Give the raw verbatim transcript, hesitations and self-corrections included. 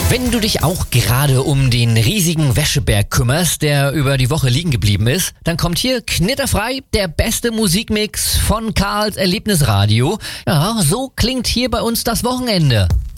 Wenn du dich auch gerade um den riesigen Wäscheberg kümmerst, der über die Woche liegen geblieben ist, dann kommt hier knitterfrei der beste Musikmix von Karls Erlebnisradio. Ja, so klingt hier bei uns das Wochenende.